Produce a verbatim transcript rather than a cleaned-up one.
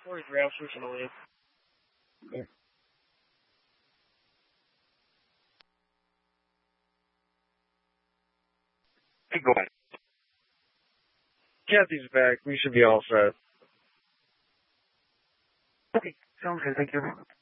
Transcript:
forty-three, I'm switching to leave. Yeah. Keep going. Kathy's back. We should be all set. Okay, sounds good. Thank you.